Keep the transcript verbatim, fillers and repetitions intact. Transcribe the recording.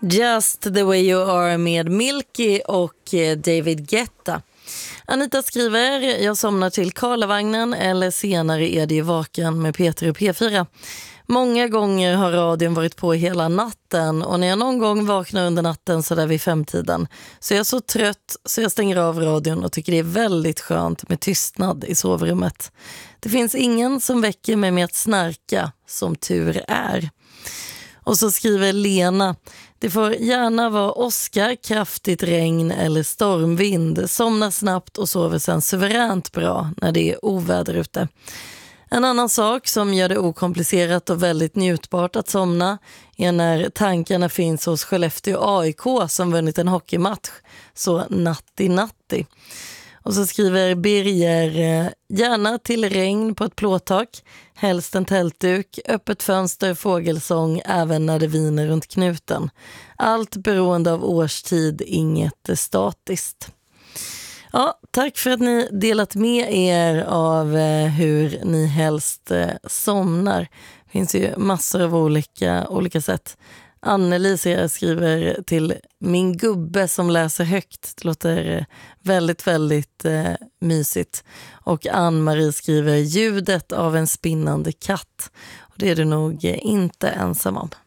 Just the way you are med Milky och David Guetta. Anita skriver, jag somnar till Karlavagnen eller senare är det i Vaken med Peter och P fyra. Många gånger har radion varit på hela natten och när jag någon gång vaknar under natten så där vid femtiden så är jag så trött så jag stänger av radion och tycker det är väldigt skönt med tystnad i sovrummet. Det finns ingen som väcker mig med att snarka, som tur är. Och så skriver Lena, det får gärna vara Oscar, kraftigt regn eller stormvind. Somnar snabbt och sover sen suveränt bra när det är oväder ute. En annan sak som gör det okomplicerat och väldigt njutbart att somna är när tankarna finns hos Skellefteå A I K som vunnit en hockeymatch. Så natti natti. Och så skriver Birger, gärna till regn på ett plåttak, helst en tältduk, öppet fönster, fågelsång även när det viner runt knuten. Allt beroende av årstid, inget statiskt. Ja, tack för att ni delat med er av hur ni helst somnar. Det finns ju massor av olika, olika sätt. Anneli skriver till min gubbe som läser högt. Det låter väldigt, väldigt eh, mysigt. Och Ann-Marie skriver ljudet av en spinnande katt. Och det är du nog inte ensam om.